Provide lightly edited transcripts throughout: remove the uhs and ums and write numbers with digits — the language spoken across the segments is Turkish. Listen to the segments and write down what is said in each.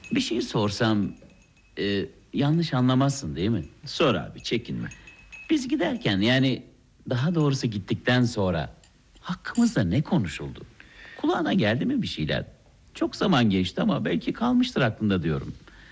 Bir şey sorsam yanlış anlamazsın değil mi? Sor abi, çekinme. Biz giderken, yani daha doğrusu gittikten sonra hakkımızda ne konuşuldu? Kulağına geldi mi bir şeyler? Çok zaman geçti ama belki kalmıştır aklında diyorum.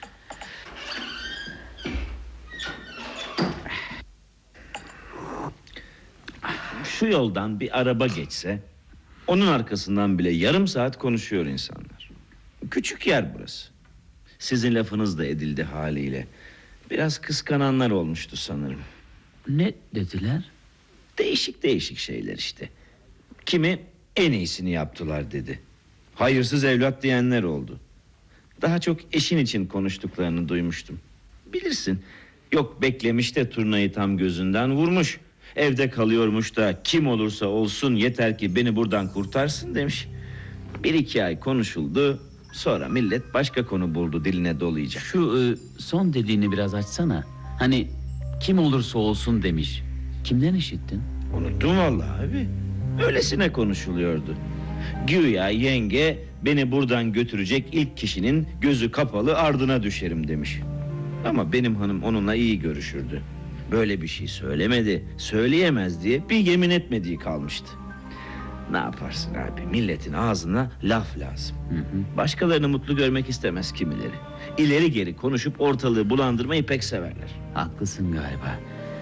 Şu yoldan bir araba geçse, onun arkasından bile yarım saat konuşuyor insanlar. Küçük yer burası. Sizin lafınız da edildi haliyle. Biraz kıskananlar olmuştu sanırım. Ne dediler? Değişik değişik şeyler işte. Kimi en iyisini yaptılar dedi. Hayırsız evlat diyenler oldu. Daha çok eşin için konuştuklarını duymuştum. Bilirsin, yok beklemiş de turnayı tam gözünden vurmuş. Evde kalıyormuş da kim olursa olsun yeter ki beni buradan kurtarsın demiş. 1-2 ay konuşuldu. Sonra millet başka konu buldu diline dolayacak. Şu son dediğini biraz açsana. Hani kim olursa olsun demiş. Kimden işittin? Unuttum vallahi abi. Öylesine konuşuluyordu. Güya yenge beni buradan götürecek ilk kişinin gözü kapalı ardına düşerim demiş. Ama benim hanım onunla iyi görüşürdü. Böyle bir şey söylemedi, söyleyemez diye bir yemin etmediği kalmıştı. Ne yaparsın abi, milletin ağzına laf lazım. Başkalarını mutlu görmek istemez kimileri. İleri geri konuşup ortalığı bulandırmayı pek severler. Haklısın galiba.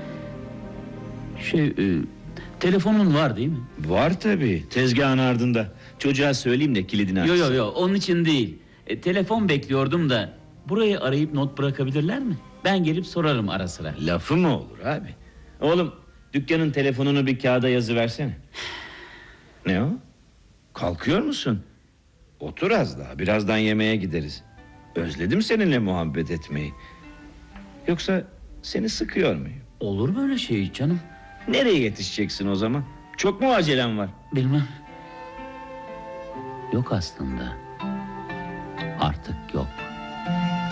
Telefonun var değil mi? Var tabii, tezgahın ardında. Çocuğa söyleyeyim de kilidini açsın. Yo, onun için değil. Telefon bekliyordum da burayı arayıp not bırakabilirler mi? Ben gelip sorarım ara sıra. Lafı mı olur abi? Oğlum, dükkanın telefonunu bir kağıda yazıversene. Ne o? Kalkıyor musun? Otur az daha, birazdan yemeğe gideriz. Özledim seninle muhabbet etmeyi. Yoksa seni sıkıyor muyum? Olur böyle şey canım. Nereye yetişeceksin o zaman? Çok mu acelen var? Bilmem. Yok aslında. Artık yok.